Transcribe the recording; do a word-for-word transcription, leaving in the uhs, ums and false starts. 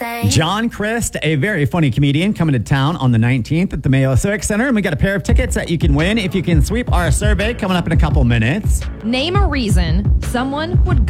say. John Christ, a very funny comedian, coming to town on the nineteenth at the Mayo Civic Center. And we got a pair of tickets that you can win if you can sweep our survey coming up in a couple minutes. Name a reason someone would